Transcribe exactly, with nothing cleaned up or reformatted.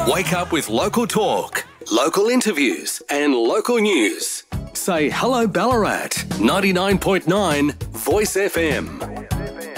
Wake up with local talk, local interviews and local news. Say hello Ballarat, ninety-nine point nine Voice F M.